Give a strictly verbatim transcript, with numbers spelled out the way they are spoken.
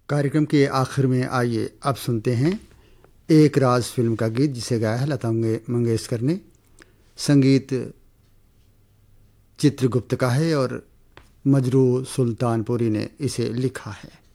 कार्यक्रम के आखिर में आइए अब सुनते हैं एक राज फिल्म का गीत जिसे गाया है लता मंगेशकर ने। संगीत चित्रगुप्त का है और मजरू सुल्तानपुरी ने इसे लिखा है।